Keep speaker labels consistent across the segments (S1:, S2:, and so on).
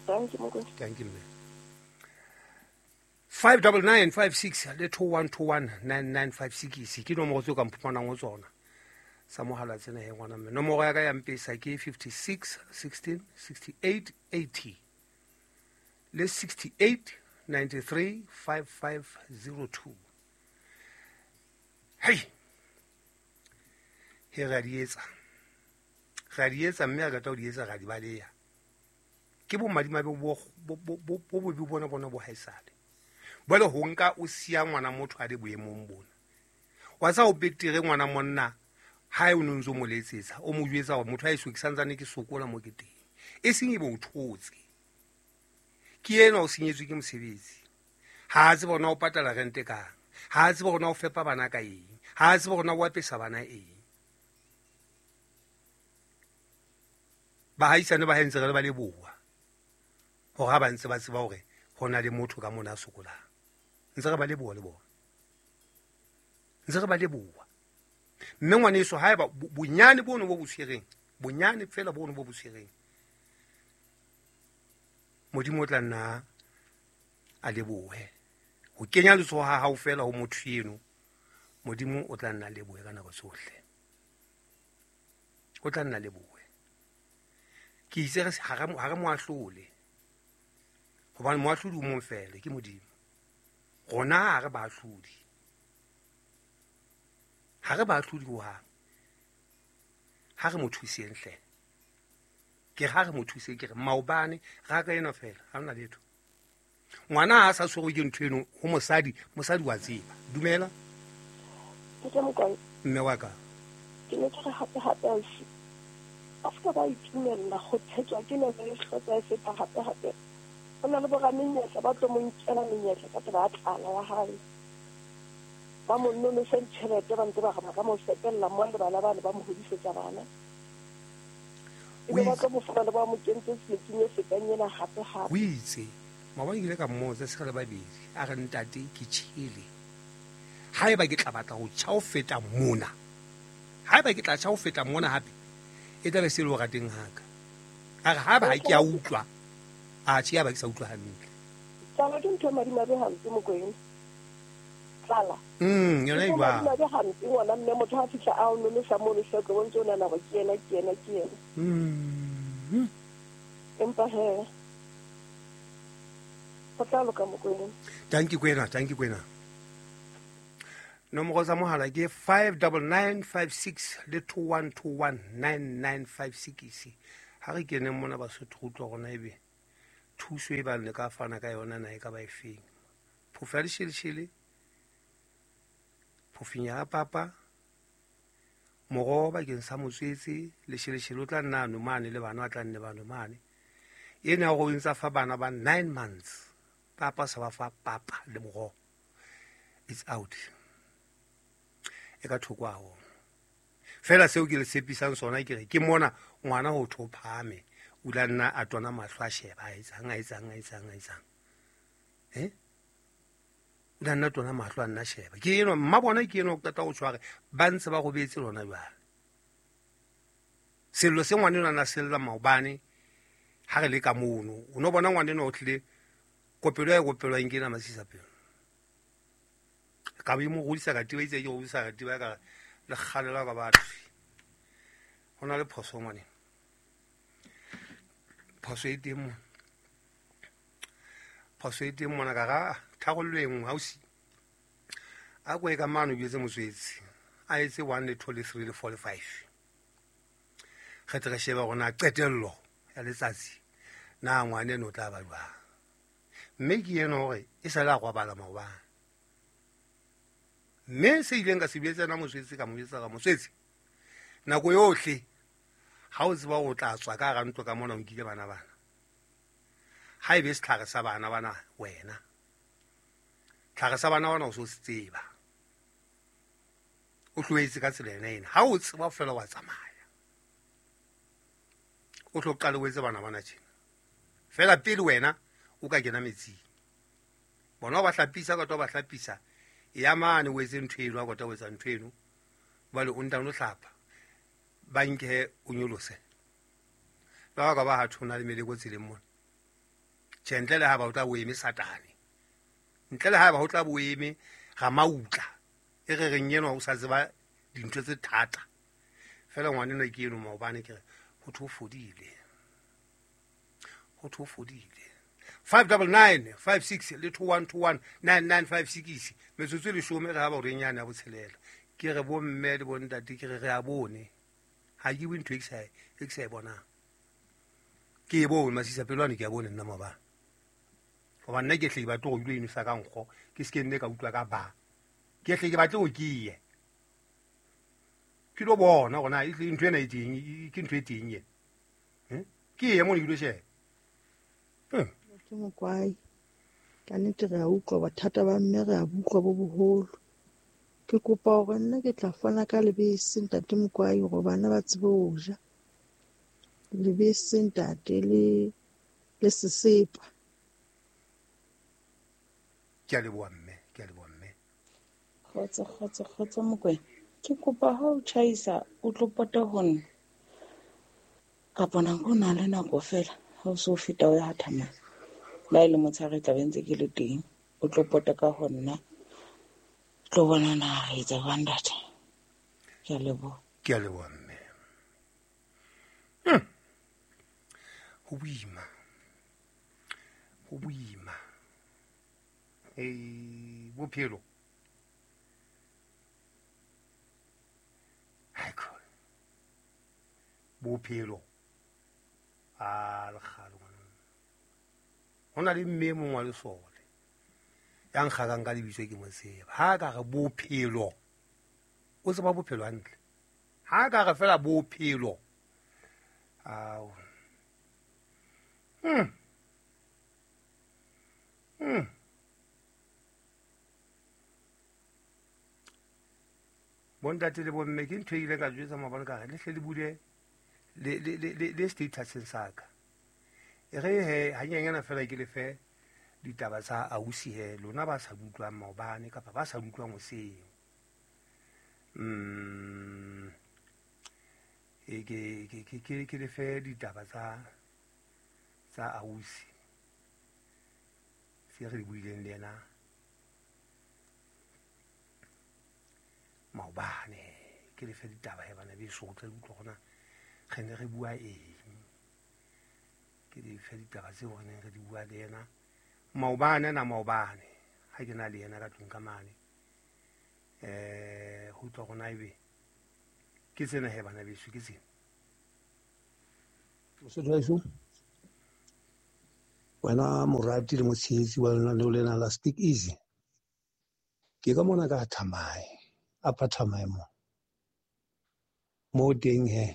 S1: Thank you, Mokwena.
S2: Thank you, man. 59956 le 21219956 ke nomoro tse o ka mphumanang go tsona sa mogala tsena he ngwana mme. Nomoro ya ka ya mpesa ke 56 16 68 80 le 68 93 5502. Hey, he ga di etsa mme a gata o di etsa ga di baleya ke bo madimabe bo bona bo haisale. Bale ho nka o sia ngwana motho a le boemong bona wa tsa o betere ngwana monna ha e no nzo mo letsetsa o mo jwetsa gore motho a iso ke santsane ke sokola mo ke teng e seng e bo o thotse ke ena o senyetswe ke mosebetsi ha a tseba bona o patala rente kang ha a tseba bona o fepa bana ka eng ha a tseba bona o apesa bana eng bahaisane ba hentse re ba le boa go ga ba ntse ba tseba gore go na le motho ka mona a sokolang ntse re ba le boa le bona ntse re ba le boa mme ngwaneso ha eba bonyane bono bo botshwereng bonyane fela bono bo botshwereng modimo o tla nna a lebohe go kenya letsogo ga gago fela go motho eno modimo o tla nna lebohe ka nako tsotlhe o tla nna lebohe ke itse ga re moahlole gobane moahlodi o mong fela ke modimo gona ga re baahlodi go hang ha re mo thuseng hle ke ga re mo thuse ke re maobane ga ka ena fela ga ona letho ngwana ha sa tshwere ke ntho eno go mosadi wa tseba dumela mme wa ka
S1: ke ne ke re hape a ska ba itumella go tshetswa ke ne le hlotsa e feta hape go na le boramenyetla ba tlo mo nkela menyetla ka taba ya tlala ya hae ba mo nno se tšhelete ba ntse ba ga mo sepella mo le bana ba mo hodisetsa bana e ba tlo mo fana le ba mo kentse setsinye sekanyela hape
S2: o itse maabane ke le ka mmotsa se ga le babedi a re ntate ke tšhele ha eba ke tla batla go tšha o feta mona ha eba ke tla tšha o feta mona hape e tla be se le go rateng haka a re ha ba ha ke a utlwa a tšhe ya ba ke sa utlwa hantle
S1: tsala ke ntho madimabe hampe Mokwena tsala
S2: yona e jwang
S1: madimabe hampe ngwana mme motho a fihla a o nolosa mo lesetlo o ntse o nana go ke ena empa he go tla loka Mokwena.
S2: Thank you kwena nomoro tsa mogala ke 59956 le 21219956 ha re kene mona basotho go tlwa gona ebe thuso e ba le ka fana ka yona na e ka ba e feng phofu ya lešhelešhele phofinya ya papa morogo bakeng sa motswetse lešhelešhele o tla nna ano mane le bana ba tla nne bano mane ene ya go ntsa fa bana ba 9 months papa sa ba fa papa le morogo it's out e ka thoko a go fela seo ke le tshepisang sona ke re ke mona ngwana go thophame o la nna a tona mahlo a sheba a etsang o la nna tona mahlo a nna sheba ke eno mma bona ke eno go tata go tshware ba ntse ba go beetse lona jwale sello se ngwane eno a na selela maobane ha re le ka mono o no bona ngwane eno o tlile kopelo ya kopelo e nkena masisa pelo ka be mo godisa ka tiba itse ke go godisa ka tiba ka le kgalela ka batho go na le phoso ngwane phoso e teng mona ka ga thagollo e nngwe hausi a kwe ka mano bjetse motswetsi a etse 1 le 2 le 3 le 4 le 5 ge sheba gona qetello ya letsatsi na ngwane no tla ba jwang mme ke eno gore e sa la go bala maobane mme se ileng ka se bjetsena motswetsi ka motswetsi nako yohle ha o tseba go tla tswa ka ga ntlo ka mona o nkile bana ha e be setlhare sa bana wena tlhare sa bana o so se tseba o tlhoetse ka tsela ena ha o tseba fela wa tsamaya o tlo qala o etse bana tjena fela pele wena o ka kena metsing bona ba hlapisa ka to ba hlapisa ya mane o etse ntho eno a kota o etsa ntho eno ba le o ntano hlapa ba nke o nyolose ba ka ba ha thona le meleko tseleng mona tjhe ntle le ha ba o tla boeme satane ntle le ha ba o tla boeme ga mautla e re reng yenwa o sa tseba dintho tse thata fela ngwanena ke eno maobane ke re go thwe o fodile 599 56 le 2121 9956 metsotso le shome re ha ba o renyane ya botshelela ke re bo mme le bontate ke re a bone ha ke bue ntho e ke sa e bonang ke e bone masisa pelwane ke a bone nna maobane goba nna ke hle ke batle go ile eno sa ka nkgo ke se ke nne ka utlwa ka ba ke hle ke batle go ke ye ke lo bona gona ntho ena e teng ke ntho e teng ye ke ye mo le dilo shebe
S3: ke mokwai ka nnete re a utlwa bathata ba mme re a butlwa bo boholo ke kopa gore nna ke tla fana ka lebese ntate mokwai gore bana ba tsebe go ja lebese ntate le sesepa
S2: ke a leboa mme
S4: Kgotsa mokwena ke kopa ha o tšhaisa o tlo pota go nna kapa nako o na le nako fela ha o se o feta o ya hathamang la e le motshare tla bentse ke le teng o tlo pota ka go nna tlo bona na e tsa bandate ke a leboa
S2: mme go boima bophelo bophelo a legalo go na le mme mongwe wa lesole ya nkgakang ka lebitswe ke motseba ha ka re bophelo o tseba bophelo hantle ha ka re fela bophelo ao bontate le bomme ke ntho e ile ka jwetsa mabone ka re le hle le bule le statuseng sa ka e re he hanyanyana fela ke le fe ditaba tsa ausi he lona ba sa utlwang maobane kapa ba sa utlwang hoseng ke le fe ditaba tsa ausi se re di buileng le yena maobane ke le fe ditaba he bana beso go tla utlwa gona ge ne re bua eng ke le fe ditaba tse go ne re di bua le yena maobane ha ke na le yena ka tlong ka mane go tswa gona ebe ke tsena he bana beso ke tsena
S5: Mosotho wena morati le motshehetsi wa lona leo lena la Speak Easy ke ka mona ka Thamai apa Thamai mo teng he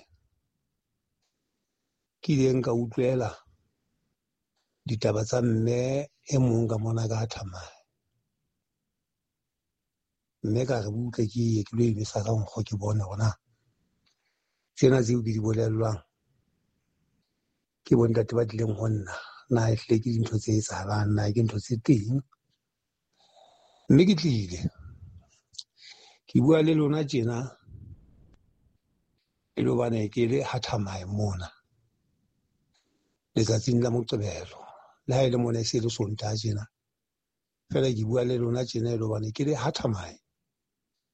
S5: ke ileng ka utlwela ditaba tsa mme e mong ka mona ka Thamai mme ka re butle ke ye ke lo emisa ka nkgo ke bone gona tsena tseo ke di bolelwang ke bontate ba dileng go nna na e hle ke dintho tse etsahalang na ke ntho tse teng mme ke tlile ke bua le lona tjena e lo bane ke le Hathamai mona letsatsing la Moqebelo le ha e le mona e se le Sontaha tjena fela ke bua le lona tjena e lo bane ke le Hathamai